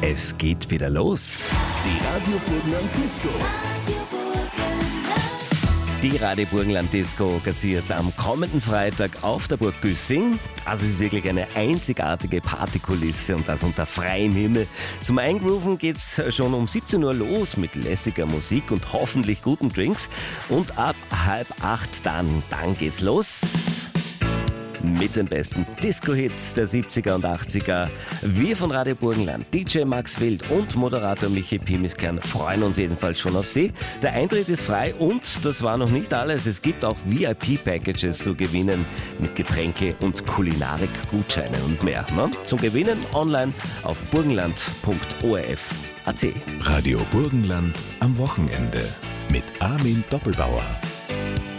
Es geht wieder los. Die Radio Burgenland Disco. Die Radio Burgenland Disco gassiert am kommenden Freitag auf der Burg Güssing. Also es ist wirklich eine einzigartige Partykulisse und das unter freiem Himmel. Zum Eingrooven geht's schon um 17 Uhr los mit lässiger Musik und hoffentlich guten Drinks. Und ab 7:30 dann geht's los. Mit den besten Disco-Hits der 70er und 80er. Wir von Radio Burgenland, DJ Max Wild und Moderator Michi Pimiskern freuen uns jedenfalls schon auf Sie. Der Eintritt ist frei und das war noch nicht alles. Es gibt auch VIP-Packages zu gewinnen mit Getränke und Kulinarik-Gutscheine und mehr. Ne? Zum Gewinnen online auf burgenland.orf.at. Radio Burgenland am Wochenende mit Armin Doppelbauer.